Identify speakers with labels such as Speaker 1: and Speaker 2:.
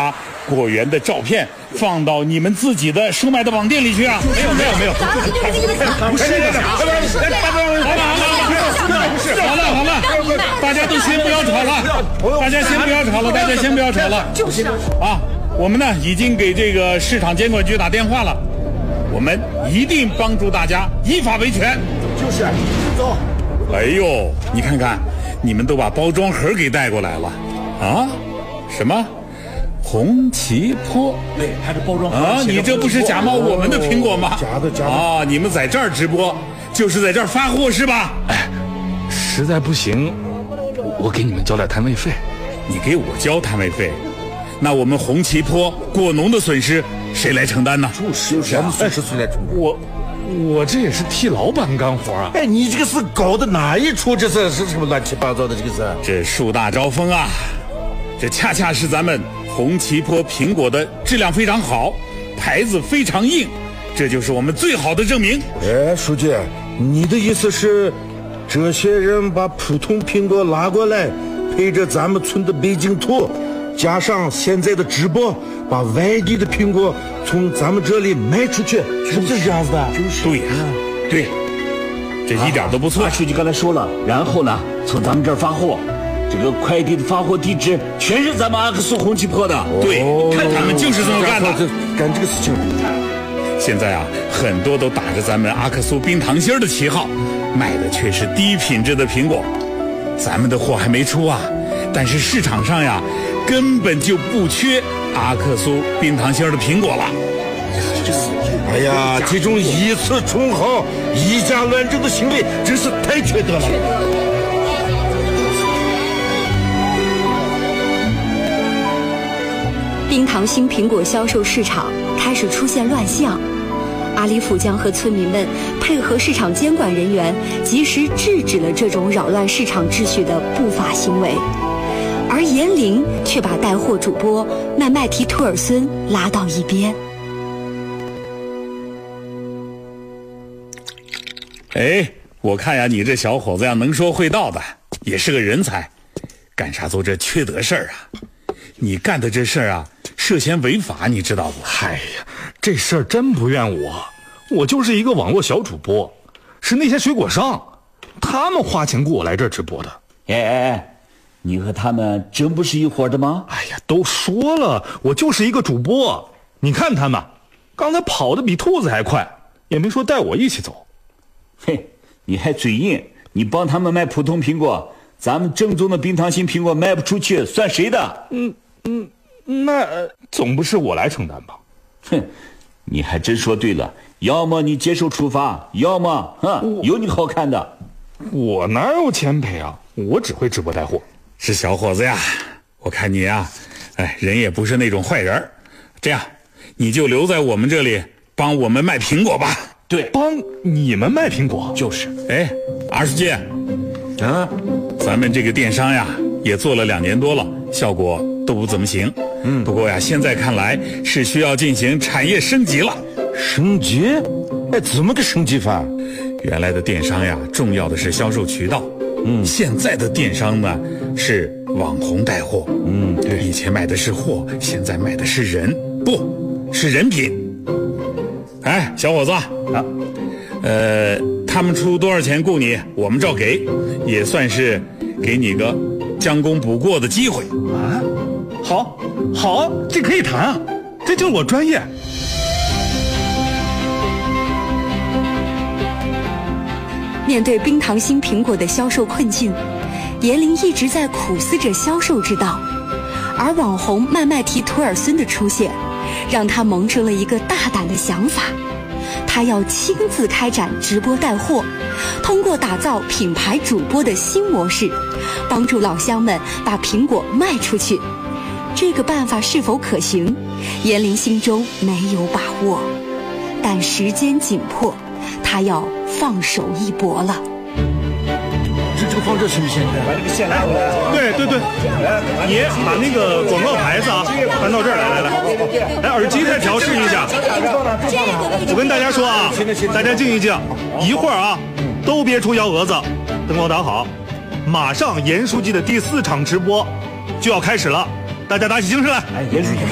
Speaker 1: 把果园的照片放到你们自己的售卖的网店里去啊？没有，不是的，好了，大家都先不要吵了，
Speaker 2: 就是
Speaker 1: 啊，我们呢已经给这个市场监管局打电话了，我们一定帮助大家依法维权。
Speaker 3: 就是走。
Speaker 1: 哎呦，你看看，你们都把包装盒给带过来了啊？什么？红旗坡？
Speaker 3: 对，还是包装盒
Speaker 1: 啊！你这不是假冒我们的苹果吗？
Speaker 3: 假的
Speaker 1: 啊！你们在这儿直播，就是在这儿发货是吧？
Speaker 4: 哎，实在不行，我给你们交点摊位费。
Speaker 1: 你给我交摊位费，那我们红旗坡果农的损失谁来承担呢？
Speaker 3: 就是咱们损失谁来承担？
Speaker 4: 我这也是替老板干活啊！
Speaker 3: 哎，你这个是搞的哪一出？这是什么乱七八糟的？这个是？
Speaker 1: 这树大招风啊！这恰恰是咱们红旗坡苹果的质量非常好，牌子非常硬，这就是我们最好的证明。
Speaker 3: 哎，书记，你的意思是，这些人把普通苹果拉过来，配着咱们村的北京土，加上现在的直播，把外地的苹果从咱们这里卖出去，是不是这样子的？
Speaker 1: 对呀，对，这一点都不错。
Speaker 5: 书记刚才说了，然后呢，从咱们这儿发货。这个快递的发货地址全是咱们阿克苏红旗坡的，
Speaker 1: 对，看他们就是这么干的，
Speaker 3: 干这个事情。
Speaker 1: 现在啊，很多都打着咱们阿克苏冰糖心儿的旗号，卖的却是低品质的苹果。咱们的货还没出啊，但是市场上呀，根本就不缺阿克苏冰糖心儿的苹果了。
Speaker 3: 哎呀，这种以次充好、以假乱真的行为，真是太缺德了。
Speaker 6: 冰糖心苹果销售市场开始出现乱象，阿里甫江和村民们配合市场监管人员，及时制止了这种扰乱市场秩序的不法行为，而严玲却把带货主播麦麦提图尔孙拉到一边。
Speaker 1: 哎，我看呀，你这小伙子呀，能说会道的，也是个人才，干啥做这缺德事儿啊？你干的这事儿啊，涉嫌违法，你知道不？
Speaker 4: 哎呀，这事儿真不怨我就是一个网络小主播，是那些水果商，他们花钱雇我来这儿直播的。
Speaker 5: 哎，你和他们真不是一伙的吗？
Speaker 4: 哎呀，都说了，我就是一个主播。你看他们，刚才跑得比兔子还快，也没说带我一起走。
Speaker 5: 嘿，你还嘴硬，你帮他们卖普通苹果，咱们正宗的冰糖心苹果卖不出去，算谁的？
Speaker 4: 那总不是我来承担吧？
Speaker 5: 哼，你还真说对了，要么你接受处罚，要么有你好看的。
Speaker 4: 我哪有钱赔啊？我只会直播带货。
Speaker 1: 是小伙子呀，我看你呀，哎，人也不是那种坏人，这样你就留在我们这里帮我们卖苹果吧。
Speaker 5: 对，
Speaker 4: 帮你们卖苹果？
Speaker 5: 就是。
Speaker 1: 哎，二书记，咱们这个电商呀也做了2年多了，效果都不怎么行。不过呀，现在看来是需要进行产业升级了。
Speaker 3: 升级？哎，怎么个升级法？
Speaker 1: 原来的电商呀，重要的是销售渠道。现在的电商呢是网红带货。对，以前卖的是货，现在卖的是人，不是人品。哎，小伙子啊，他们出多少钱雇你，我们照给，也算是给你个将功补过的机会
Speaker 4: 啊。好，这可以谈啊，这就是我专业。
Speaker 6: 面对冰糖心苹果的销售困境，严玲一直在苦思着销售之道，而网红麦麦提图尔孙的出现，让他萌生了一个大胆的想法，他要亲自开展直播带货，通过打造品牌主播的新模式，帮助老乡们把苹果卖出去。这个办法是否可行，严玲心中没有把握，但时间紧迫，他要放手一搏了。
Speaker 3: 这个放这行不行？把这个线拉过来。
Speaker 4: 对，你把那个广告牌子啊搬到这儿来。哎，耳机再调试一下。我跟大家说啊，大家静一静，一会儿啊都别出幺蛾子，灯光打好，马上严书记的第4场直播就要开始了，大家打起精神来。
Speaker 5: 严书记。